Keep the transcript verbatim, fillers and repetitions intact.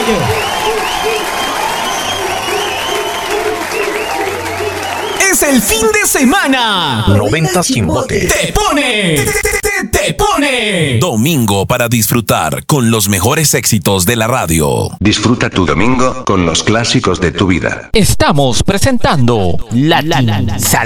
Es el fin de semana. noventa sin bote. Te pone. Te, te, te pone. Domingo para disfrutar con los mejores éxitos de la radio. Disfruta tu domingo con los clásicos de tu vida. Estamos presentando La Sala